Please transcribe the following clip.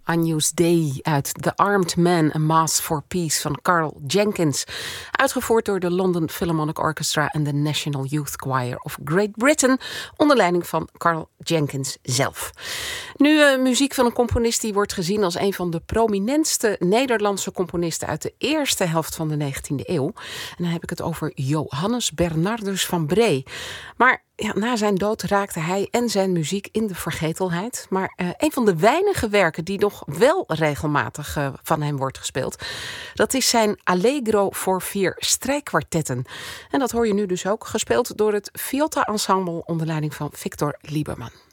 Agnus Dei uit The Armed Man, A Mass for Peace van Carl Jenkins. Uitgevoerd door de London Philharmonic Orchestra en de National Youth Choir of Great Britain, onder leiding van Carl Jenkins zelf. Nu muziek van een componist die wordt gezien als een van de prominentste Nederlandse componisten uit de eerste helft van de 19e eeuw. En dan heb ik het over Johannes Bernardus van Bree. Maar na zijn dood raakte hij en zijn muziek in de vergetelheid. Maar een van de weinige werken die nog wel regelmatig van hem wordt gespeeld, dat is zijn Allegro voor 4 strijkkwartetten. En dat hoor je nu dus ook, gespeeld door het Viotta Ensemble onder leiding van Victor Lieberman.